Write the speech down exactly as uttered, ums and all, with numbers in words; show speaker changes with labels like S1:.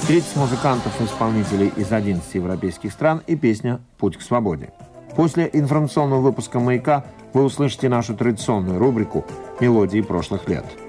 S1: тридцать музыкантов и исполнителей из одиннадцати европейских стран и песня «Путь к свободе». После информационного выпуска «Маяка» вы услышите нашу традиционную рубрику «Мелодии прошлых лет».